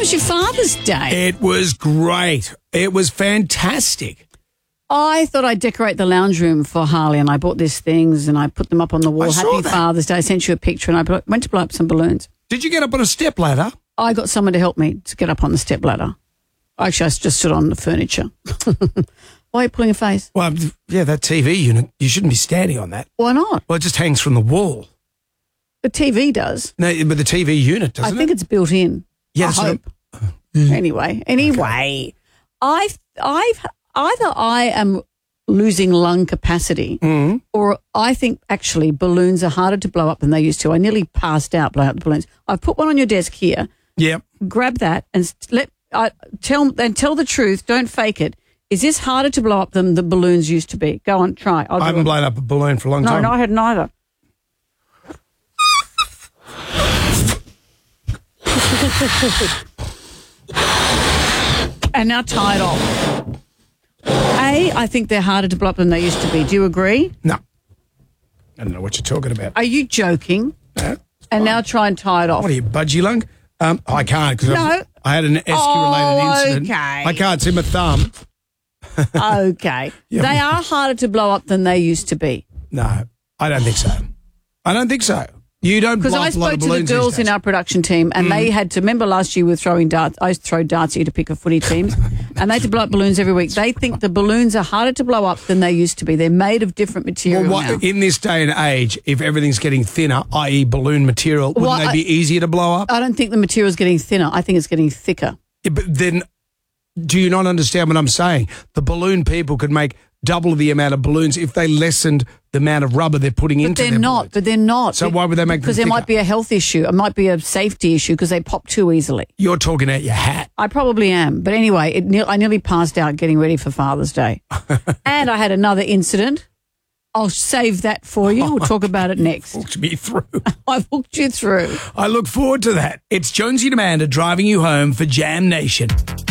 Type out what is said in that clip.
was your Father's Day? It was great. It was fantastic. I thought I'd decorate the lounge room for Harley, and I bought these things and I put them up on the wall. I saw Happy that. Father's Day. I sent you a picture and I went to blow up some balloons. Did you get up on a stepladder? I got someone to help me to get up on the stepladder. Actually, I just stood on the furniture. Why are you pulling a face? Well, yeah, that TV unit, you shouldn't be standing on that. Why not? Well, it just hangs from the wall. The TV does. No, but the TV unit, doesn't it? I think it's built in. Yeah, I that's what hope. Anyway, either I am losing lung capacity, or I think actually balloons are harder to blow up than they used to. I nearly passed out blowing up the balloons. I've put one on your desk here. Yeah. Grab that and tell the truth. Don't fake it. Is this harder to blow up than the balloons used to be? Go on, try. I haven't blown up a balloon for a long time. No, I hadn't either. And now tie it off. I think they're harder to blow up than they used to be. Do you agree? No. I don't know what you're talking about. Are you joking? No. And now try and tie it off. What are you, budgie lung? I can't because No. I had an esky-related incident. Okay. I can't see my thumb. Okay. Yeah. They are harder to blow up than they used to be. No, I don't think so. I don't think so. You don't blow Because I up a lot spoke of to the balloons girls these days. in our production team and they had to, remember last year we were throwing darts, I used to throw darts at you to pick a footy teams, and they had to blow up balloons every week. They think the balloons are harder to blow up than they used to be. They're made of different material now. In this day and age, if everything's getting thinner, i.e. balloon material, wouldn't they be easier to blow up? I don't think the material's getting thinner. I think it's getting thicker. Yeah, but then, do you not understand what I'm saying? The balloon people could make double the amount of balloons if they lessened the amount of rubber they're putting into their balloons. But they're not. So why would they make them Because there thicker? might be a health issue. It might be a safety issue because they pop too easily. You're talking out your hat. I probably am. But anyway, I nearly passed out getting ready for Father's Day. And I had another incident. I'll save that for you. We'll talk about it next. Walked me through. I've walked you through. I look forward to that. It's Jonesy and Amanda driving you home for Jam Nation.